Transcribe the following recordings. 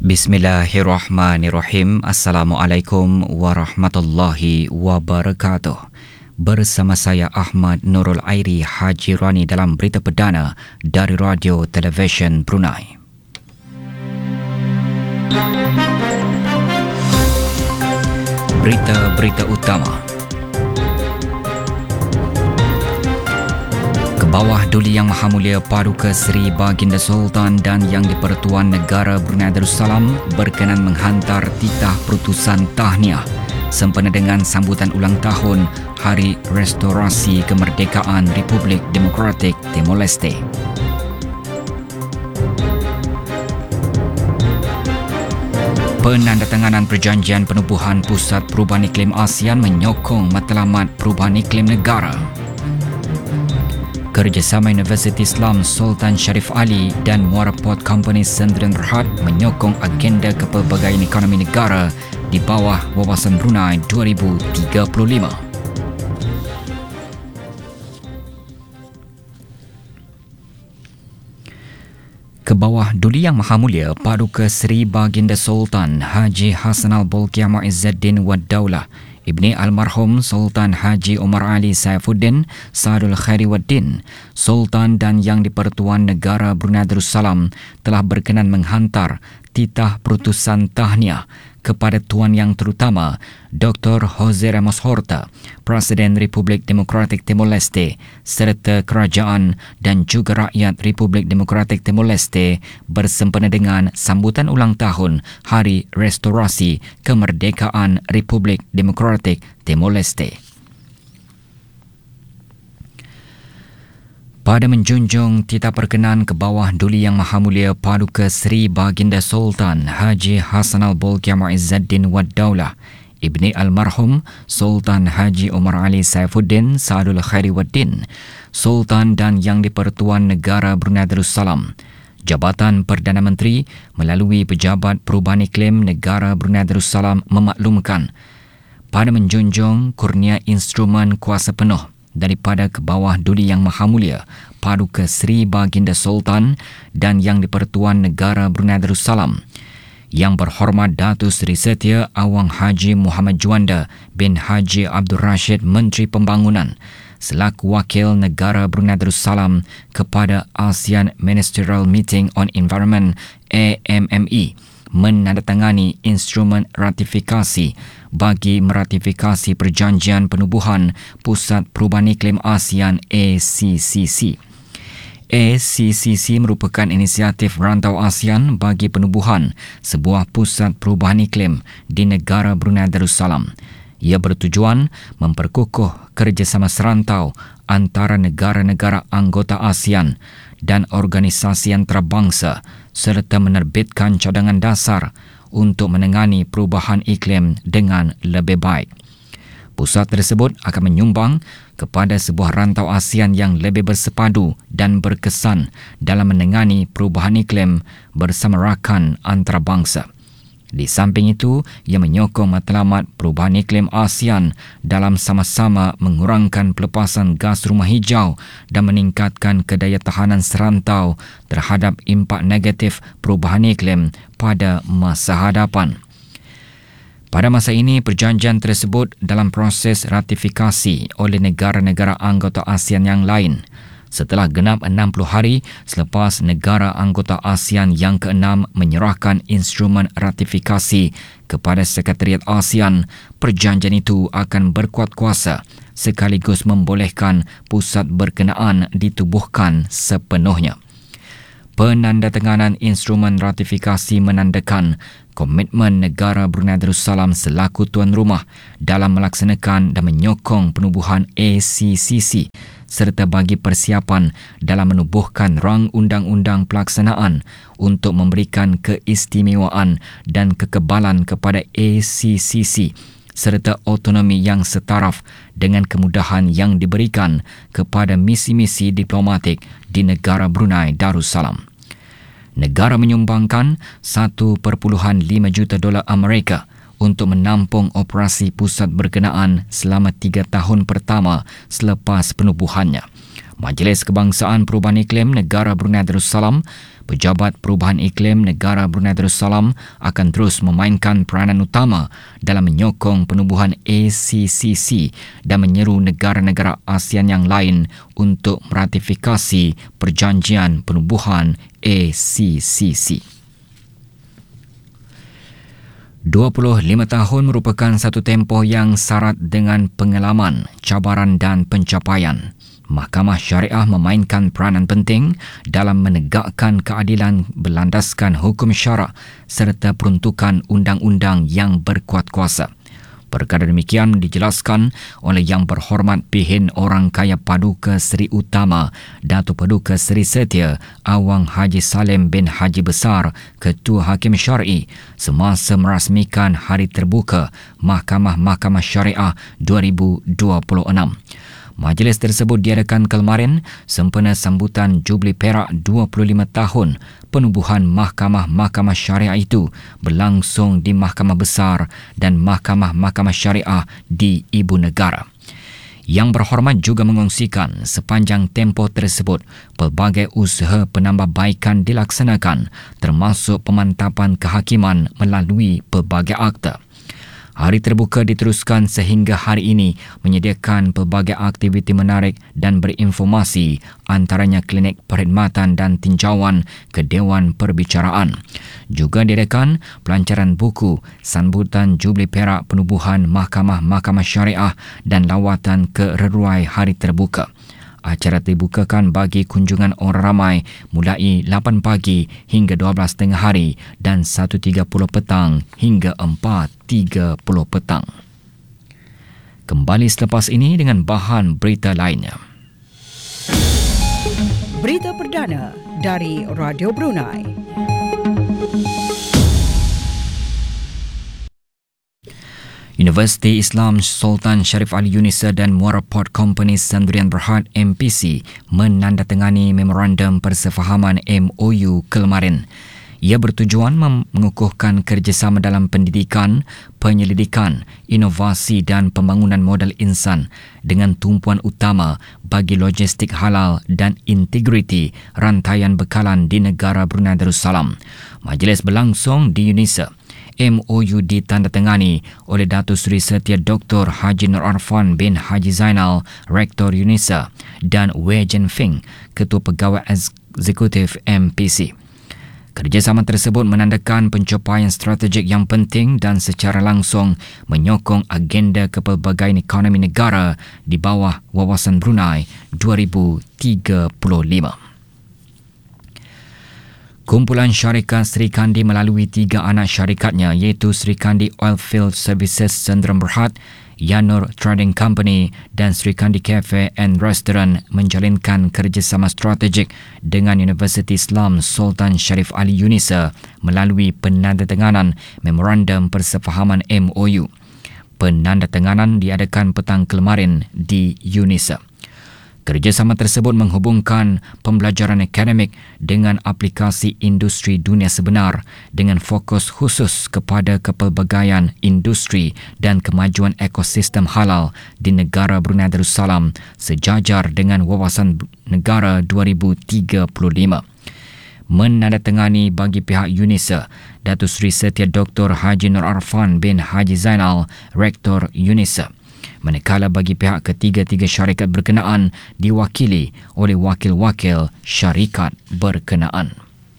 Bismillahirrahmanirrahim. Assalamualaikum warahmatullahi wabarakatuh. Bersama saya Ahmad Nurul Airi Haji Rani dalam berita perdana dari Radio Television Brunei. Berita-berita utama. Bawah Duli Yang Maha Mulia Paduka Seri Baginda Sultan dan Yang di-Pertuan Negara Brunei Darussalam berkenan menghantar titah perutusan tahniah sempena dengan sambutan ulang tahun Hari Restorasi Kemerdekaan Republik Demokratik Timor Leste. Penandatanganan Perjanjian Penubuhan Pusat Perubahan Iklim ASEAN menyokong matlamat perubahan iklim negara. Kerjasama Universiti Islam Sultan Sharif Ali dan Muara Port Company Sdn Bhd menyokong agenda kepelbagaian ekonomi negara di bawah Wawasan Brunei 2035. Kebawah Duli Yang Maha Mulia Paduka Seri Baginda Sultan Haji Hassanal Bolkiah Muizzuddin Wad Daulah Ibni Almarhum Sultan Haji Omar Ali Saifuddin Saadul Khairi Waddin, Sultan dan Yang di-Pertuan Negara Brunei Darussalam telah berkenan menghantar titah perutusan tahniah kepada Tuan Yang Terutama Dr. Jose Ramos Horta, Presiden Republik Demokratik Timor Leste serta kerajaan dan juga rakyat Republik Demokratik Timor Leste bersempena dengan sambutan ulang tahun Hari Restorasi Kemerdekaan Republik Demokratik Timor Leste. Pada menjunjung titah perkenan ke bawah Duli Yang Maha Mulia Paduka Seri Baginda Sultan Haji Hassanal Bolkiah Muizzuddin Wad Daulah Ibni Almarhum Sultan Haji Omar Ali Saifuddin Saadul Khairi Waddin, Sultan dan Yang di-Pertuan Negara Brunei Darussalam, Jabatan Perdana Menteri melalui Pejabat Perubahan Iklim Negara Brunei Darussalam memaklumkan pada menjunjung kurnia instrumen kuasa penuh daripada ke bawah Duli Yang Maha Mulia Paduka Seri Baginda Sultan dan Yang di-Pertuan Negara Brunei Darussalam, Yang Berhormat Datuk Seri Setia Awang Haji Muhammad Juanda bin Haji Abdul Rashid Menteri Pembangunan selaku Wakil Negara Brunei Darussalam kepada ASEAN Ministerial Meeting on Environment AMME menandatangani instrumen ratifikasi bagi meratifikasi Perjanjian Penubuhan Pusat Perubahan Iklim ASEAN ACCC. ACCC merupakan inisiatif rantau ASEAN bagi penubuhan sebuah pusat perubahan iklim di negara Brunei Darussalam. Ia bertujuan memperkukuh kerjasama serantau antara negara-negara anggota ASEAN dan organisasi antarabangsa serta menerbitkan cadangan dasar untuk menangani perubahan iklim dengan lebih baik. Pusat tersebut akan menyumbang kepada sebuah rantau ASEAN yang lebih bersepadu dan berkesan dalam menangani perubahan iklim bersama rakan antarabangsa. Di samping itu, ia menyokong matlamat perubahan iklim ASEAN dalam sama-sama mengurangkan pelepasan gas rumah hijau dan meningkatkan kedayatahanan serantau terhadap impak negatif perubahan iklim pada masa hadapan. Pada masa ini, perjanjian tersebut dalam proses ratifikasi oleh negara-negara anggota ASEAN yang lain. Setelah genap 60 hari selepas negara anggota ASEAN yang ke-6 menyerahkan instrumen ratifikasi kepada Sekretariat ASEAN, perjanjian itu akan berkuat kuasa sekaligus membolehkan pusat berkenaan ditubuhkan sepenuhnya. Penandatanganan instrumen ratifikasi menandakan komitmen negara Brunei Darussalam selaku tuan rumah dalam melaksanakan dan menyokong penubuhan ACCC serta bagi persiapan dalam menubuhkan rang undang-undang pelaksanaan untuk memberikan keistimewaan dan kekebalan kepada ACCC serta autonomi yang setaraf dengan kemudahan yang diberikan kepada misi-misi diplomatik di negara Brunei Darussalam. Negara menyumbangkan $1.5 juta Amerika untuk menampung operasi pusat berkenaan selama 3 tahun pertama selepas penubuhannya. Majlis Kebangsaan Perubahan Iklim Negara Brunei Darussalam Pejabat Perubahan Iklim Negara Brunei Darussalam akan terus memainkan peranan utama dalam menyokong penubuhan ACCC dan menyeru negara-negara ASEAN yang lain untuk meratifikasi perjanjian penubuhan ACCC. 25 tahun merupakan satu tempoh yang syarat dengan pengalaman, cabaran dan pencapaian. Mahkamah Syariah memainkan peranan penting dalam menegakkan keadilan berlandaskan hukum syarak serta peruntukan undang-undang yang berkuat kuasa. Perkara demikian dijelaskan oleh Yang Berhormat Pihin Orang Kaya Paduka Seri Utama Datuk Paduka Seri Setia Awang Haji Salim bin Haji Besar, Ketua Hakim Syar'i, semasa merasmikan Hari Terbuka Mahkamah Syariah 2026. Majlis tersebut diadakan kemarin sempena sambutan Jubli Perak 25 tahun penubuhan Mahkamah Syariah itu berlangsung di Mahkamah Besar dan Mahkamah Syariah di Ibu Negara. Yang Berhormat juga mengongsikan sepanjang tempoh tersebut pelbagai usaha penambahbaikan dilaksanakan termasuk pemantapan kehakiman melalui pelbagai akta. Hari Terbuka diteruskan sehingga hari ini menyediakan pelbagai aktiviti menarik dan berinformasi, antaranya klinik perkhidmatan dan tinjauan ke Dewan Perbicaraan. Juga diadakan pelancaran buku, sambutan Jubli Perak penubuhan Mahkamah Syariah dan lawatan ke Reruai Hari Terbuka. Acara dibukakan bagi kunjungan orang ramai mulai 8 pagi hingga 12 tengah hari dan 1.30 petang hingga 4.30 petang. Kembali selepas ini dengan bahan berita lainnya. Berita perdana dari Radio Brunei. Universiti Islam Sultan Sharif Ali Yunisa dan Muara Port Company Sendirian Berhad MPC menandatangani Memorandum Persefahaman MOU kemarin. Ia bertujuan mengukuhkan kerjasama dalam pendidikan, penyelidikan, inovasi dan pembangunan modal insan dengan tumpuan utama bagi logistik halal dan integriti rantaian bekalan di negara Brunei Darussalam. Majlis berlangsung di Yunisa. MOU ditandatangani oleh Datuk Seri Setia Dr. Haji Nur Arfan bin Haji Zainal, Rektor Yunisa, dan Wei Jianfeng, Ketua Pegawai Eksekutif MPC. Kerjasama tersebut menandakan pencapaian strategik yang penting dan secara langsung menyokong agenda kepelbagaian ekonomi negara di bawah Wawasan Brunei 2035. Kumpulan syarikat Sri Kandi melalui 3 anak syarikatnya iaitu Sri Kandi Oilfield Services Sdn Bhd, Yanur Trading Company dan Sri Kandi Cafe and Restaurant menjalinkan kerjasama strategik dengan Universiti Islam Sultan Sharif Ali Yunisa melalui penandatanganan Memorandum Persefahaman MOU. Penandatanganan diadakan petang kemarin di Yunisa. Kerjasama tersebut menghubungkan pembelajaran akademik dengan aplikasi industri dunia sebenar dengan fokus khusus kepada kepelbagaian industri dan kemajuan ekosistem halal di negara Brunei Darussalam sejajar dengan Wawasan Negara 2035. Menandatangani bagi pihak Yunisa, Datuk Seri Setia Dr. Haji Nur Arfan bin Haji Zainal, Rektor Yunisa. Manakala bagi pihak ketiga-tiga syarikat berkenaan diwakili oleh wakil-wakil syarikat berkenaan.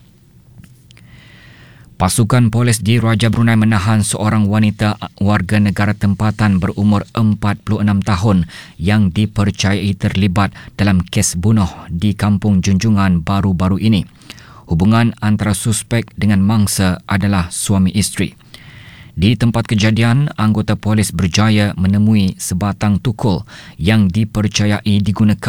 Pasukan polis di Raja Brunei menahan seorang wanita warga negara tempatan berumur 46 tahun yang dipercayai terlibat dalam kes bunuh di Kampung Junjungan baru-baru ini. Hubungan antara suspek dengan mangsa adalah suami isteri. Di tempat kejadian, anggota polis berjaya menemui sebatang tukul yang dipercayai digunakan